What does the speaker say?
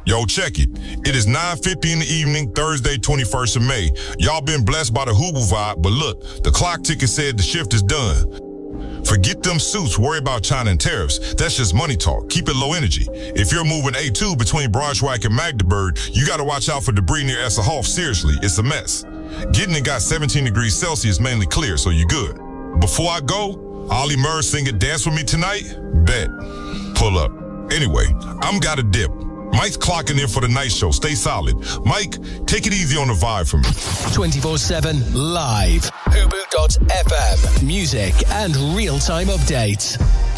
Yo, check it. It is 9:50 in the evening, Thursday, 21st of May. Y'all been blessed by the Hoogle vibe, but look, the clock ticker said the shift is done. Forget them suits, worry about China and tariffs. That's just money talk. Keep it low energy. If you're moving A2 between Braunschweig and Magdeburg, you gotta watch out for debris near Esserhof. Seriously, it's a mess. Getting it got 17 degrees Celsius, mainly clear, so you good. Before I go, Ollie Murs singing Dance With Me Tonight? Bet. Pull up. Anyway, I'm gotta dip. Mike's clocking in for the night show. Stay solid. Mike, take it easy on the vibe for me. 24/7 live. Hubu.fm. Music and real-time updates.